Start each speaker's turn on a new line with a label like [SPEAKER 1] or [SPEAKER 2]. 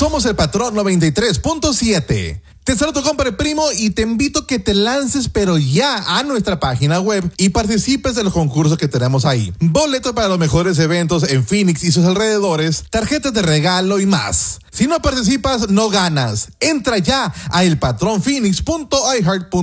[SPEAKER 1] Somos el Patrón 93.7. Te saludo, compadre primo, y te invito a que te lances, pero ya, a nuestra página web y participes de los concursos que tenemos ahí. Boletos para los mejores eventos en Phoenix y sus alrededores, tarjetas de regalo y más. Si no participas, no ganas. Entra ya a elpatronphoenix.iheart.com.